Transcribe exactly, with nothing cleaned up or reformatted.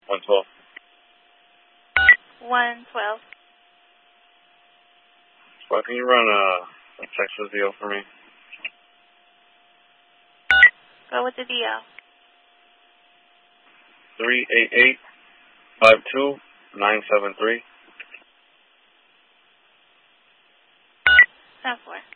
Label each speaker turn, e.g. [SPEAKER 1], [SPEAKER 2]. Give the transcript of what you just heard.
[SPEAKER 1] one twelve.
[SPEAKER 2] one twelve.
[SPEAKER 1] Well, can you run a, a Texas deal for me?
[SPEAKER 2] Go with the D L.
[SPEAKER 1] three eight eight, five two, nine seven three.
[SPEAKER 2] ten four.